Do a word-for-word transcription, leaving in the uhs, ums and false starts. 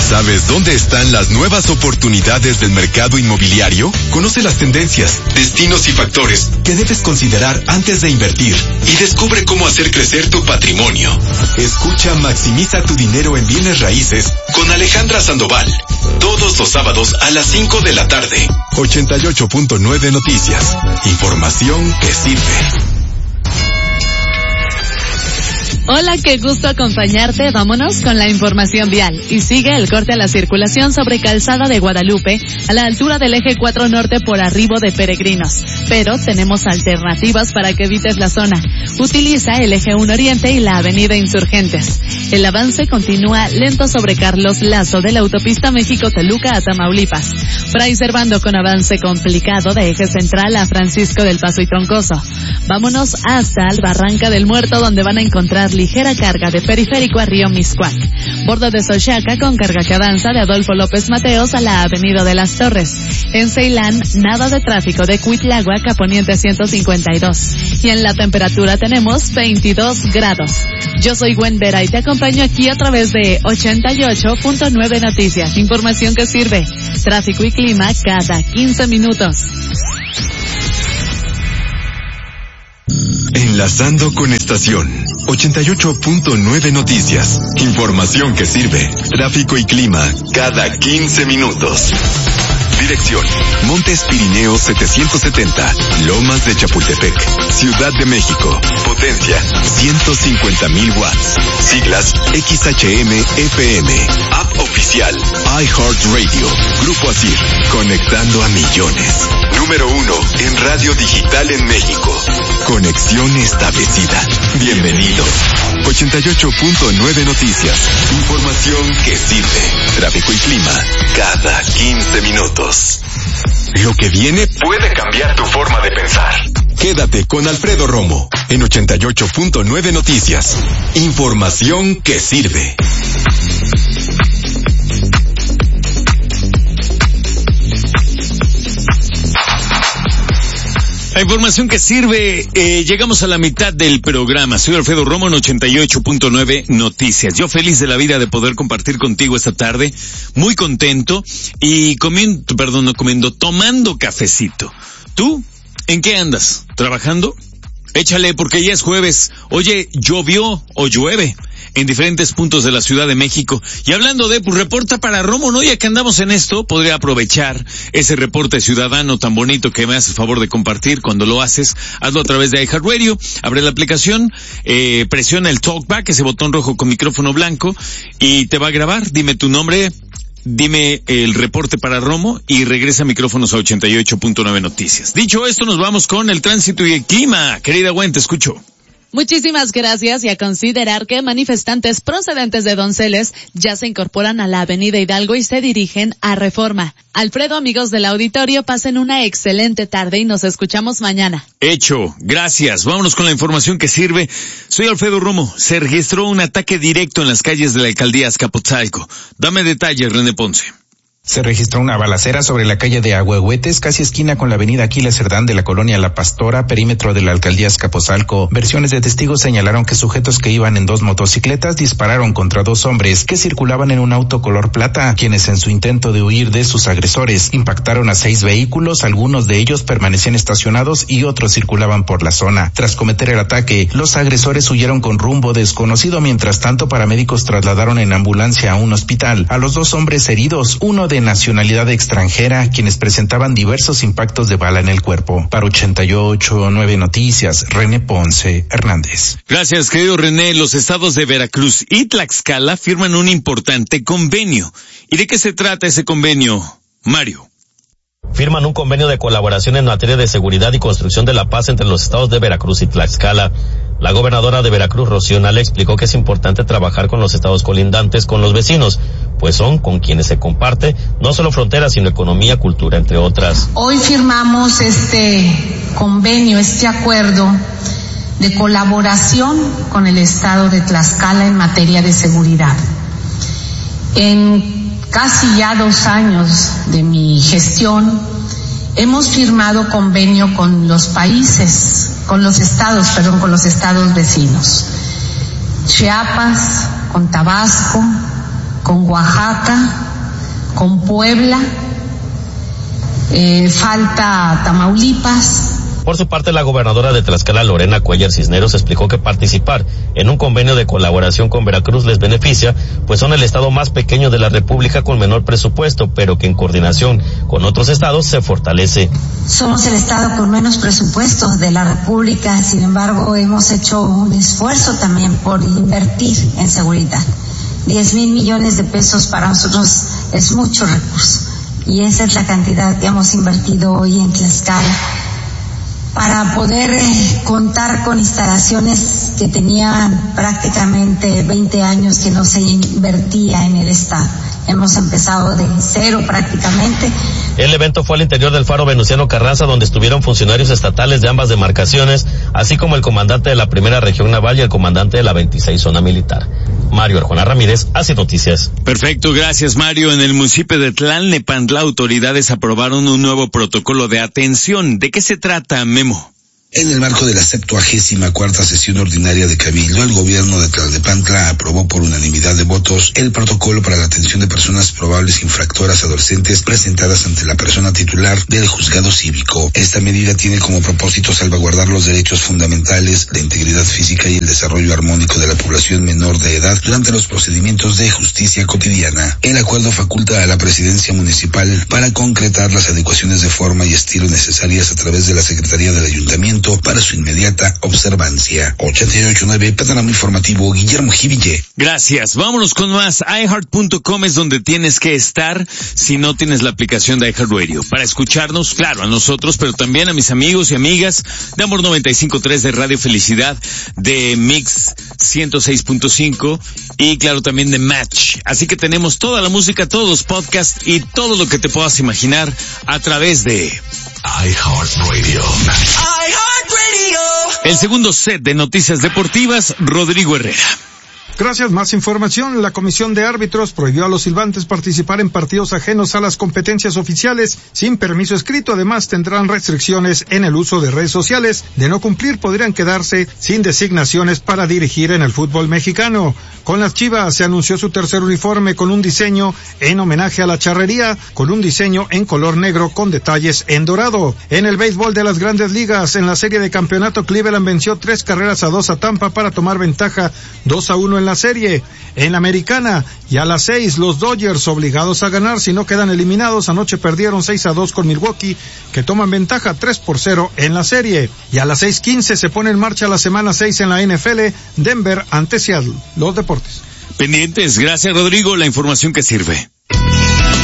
¿Sabes dónde están las nuevas oportunidades del mercado inmobiliario? Conoce las tendencias, destinos y factores que debes considerar antes de invertir y descubre cómo hacer crecer tu patrimonio. Escucha Maximiza tu dinero en bienes raíces con Alejandra Sandoval. Todos los sábados a las cinco de la tarde. ochenta y ocho punto nueve Noticias. Información que sirve. Hola, qué gusto acompañarte. Vámonos con la información vial. Y sigue el corte a la circulación sobre Calzada de Guadalupe, a la altura del eje cuatro norte por arribo de Peregrinos. Pero tenemos alternativas para que evites la zona. Utiliza el eje uno oriente y la avenida Insurgentes. El avance continúa lento sobre Carlos Lazo de la autopista México-Toluca a Tamaulipas. Fray Servando con avance complicado de eje central a Francisco del Paso y Troncoso. Vámonos hasta el Barranca del Muerto, donde van a encontrar ligera carga de Periférico a Río Mixcoac. Borde de Xochaca con carga que avanza de Adolfo López Mateos a la Avenida de las Torres. En Ceilán, nada de tráfico de Cuitláhuac a Poniente ciento cincuenta y dos. Y en la temperatura tenemos veintidós grados. Yo soy Gwen Vera y te acompaño aquí a través de ochenta y ocho punto nueve Noticias. Información que sirve. Tráfico y clima cada quince minutos. Enlazando con estación. ochenta y ocho punto nueve Noticias. Información que sirve. Tráfico y clima cada quince minutos. Dirección: Montes Pirineos setecientos setenta, Lomas de Chapultepec, Ciudad de México. Potencia: ciento cincuenta mil watts. Siglas: X H M F M. App oficial: iHeartRadio. Grupo Asir, conectando a millones. Número uno en radio digital en México. Conexión establecida. Bienvenidos. ochenta y ocho punto nueve Noticias. Información que sirve. Tráfico y clima cada quince minutos. Lo que viene puede cambiar tu forma de pensar. Quédate con Alfredo Romo en ochenta y ocho punto nueve Noticias. Información que sirve. La información que sirve, eh, llegamos a la mitad del programa. Soy Alfredo Romo en ochenta y ocho punto nueve Noticias. Yo feliz de la vida de poder compartir contigo esta tarde, muy contento y comiendo, perdón, no comiendo, tomando cafecito. ¿Tú? ¿En qué andas? ¿Trabajando? Échale, porque ya es jueves. Oye, ¿llovió o llueve en diferentes puntos de la Ciudad de México? Y hablando de, pues reporta para Romo, ¿no? Ya que andamos en esto, podría aprovechar ese reporte ciudadano tan bonito que me haces favor de compartir. Cuando lo haces, hazlo a través de iHeartRadio, abre la aplicación, eh, presiona el talkback, ese botón rojo con micrófono blanco, y te va a grabar. Dime tu nombre, dime el reporte para Romo y regresa micrófonos a ochenta y ocho punto nueve Noticias. Dicho esto, nos vamos con el tránsito y el clima. Querida Gwen, te escucho. Muchísimas gracias, y a considerar que manifestantes procedentes de Donceles ya se incorporan a la avenida Hidalgo y se dirigen a Reforma. Alfredo, amigos del auditorio, pasen una excelente tarde y nos escuchamos mañana. Hecho, gracias. Vámonos con la información que sirve. Soy Alfredo Romo. Se registró un ataque directo en las calles de la alcaldía Azcapotzalco. Dame detalles, René Ponce. Se registró una balacera sobre la calle de Ahuehuetes, casi esquina con la avenida Aquiles Cerdán de la colonia La Pastora, perímetro de la alcaldía Azcapotzalco. Versiones de testigos señalaron que sujetos que iban en dos motocicletas dispararon contra dos hombres que circulaban en un auto color plata, quienes en su intento de huir de sus agresores impactaron a seis vehículos, algunos de ellos permanecían estacionados y otros circulaban por la zona. Tras cometer el ataque, los agresores huyeron con rumbo desconocido. Mientras tanto, paramédicos trasladaron en ambulancia a un hospital a los dos hombres heridos, uno de de nacionalidad extranjera, quienes presentaban diversos impactos de bala en el cuerpo. Para ochenta y ocho punto nueve Noticias, René Ponce Hernández. Gracias, querido René. Los estados de Veracruz y Tlaxcala firman un importante convenio. ¿Y de qué se trata ese convenio, Mario? Firman un convenio de colaboración en materia de seguridad y construcción de la paz entre los estados de Veracruz y Tlaxcala. La gobernadora de Veracruz, Rocío Nale, explicó que es importante trabajar con los estados colindantes, con los vecinos, pues son con quienes se comparte no solo fronteras, sino economía, cultura, entre otras. Hoy firmamos este convenio, este acuerdo de colaboración con el estado de Tlaxcala en materia de seguridad. En casi ya dos años de mi gestión, hemos firmado convenio con los países, con los estados, perdón, con los estados vecinos. Chiapas, con Tabasco, con Oaxaca, con Puebla, eh, falta Tamaulipas. Por su parte, la gobernadora de Tlaxcala, Lorena Cuellar Cisneros, explicó que participar en un convenio de colaboración con Veracruz les beneficia, pues son el estado más pequeño de la República con menor presupuesto, pero que en coordinación con otros estados se fortalece. Somos el estado con menos presupuesto de la República, sin embargo, hemos hecho un esfuerzo también por invertir en seguridad. Diez mil millones de pesos para nosotros es mucho recurso, y esa es la cantidad que hemos invertido hoy en Tlaxcala, para poder eh, contar con instalaciones que tenían prácticamente veinte años que no se invertía en el estado. Hemos empezado de cero prácticamente. El evento fue al interior del Faro Venustiano Carranza, donde estuvieron funcionarios estatales de ambas demarcaciones, así como el comandante de la Primera Región Naval y el comandante de la veintiséis Zona Militar. Mario Arjona Ramírez, hace noticias. Perfecto, gracias Mario. En el municipio de Tlalnepantla, autoridades aprobaron un nuevo protocolo de atención. ¿De qué se trata, Memo? En el marco de la septuagésima cuarta sesión ordinaria de Cabildo, el gobierno de Tlalnepantla aprobó por unanimidad de votos el protocolo para la atención de personas probables infractoras adolescentes presentadas ante la persona titular del juzgado cívico. Esta medida tiene como propósito salvaguardar los derechos fundamentales, la integridad física y el desarrollo armónico de la población menor de edad durante los procedimientos de justicia cotidiana. El acuerdo faculta a la presidencia municipal para concretar las adecuaciones de forma y estilo necesarias a través de la Secretaría del Ayuntamiento para su inmediata observancia. ochenta y ocho punto nueve, panorama informativo, Guillermo Jiville. Gracias. Vámonos con más. iHeart punto com es donde tienes que estar si no tienes la aplicación de iHeartRadio. Para escucharnos, claro, a nosotros, pero también a mis amigos y amigas de Amor noventa y cinco punto tres, de Radio Felicidad, de Mix ciento seis punto cinco y claro también de Match. Así que tenemos toda la música, todos los podcasts y todo lo que te puedas imaginar a través de iHeartRadio. El segundo set de noticias deportivas, Rodrigo Herrera. Gracias. Más información. La Comisión de Árbitros prohibió a los silbantes participar en partidos ajenos a las competencias oficiales sin permiso escrito. Además, tendrán restricciones en el uso de redes sociales. De no cumplir, podrían quedarse sin designaciones para dirigir en el fútbol mexicano. Con las Chivas se anunció su tercer uniforme con un diseño en homenaje a la charrería, con un diseño en color negro con detalles en dorado. En el béisbol de las Grandes Ligas, en la serie de campeonato, Cleveland venció tres carreras a dos a Tampa para tomar ventaja dos a uno en la serie. En la Americana, y a las seis, los Dodgers, obligados a ganar si no quedan eliminados, anoche perdieron seis a dos con Milwaukee, que toman ventaja tres por cero en la serie. Y a las seis quince se pone en marcha la semana seis en la N F L, Denver ante Seattle. Los deportes. Pendientes. Gracias, Rodrigo. La información que sirve.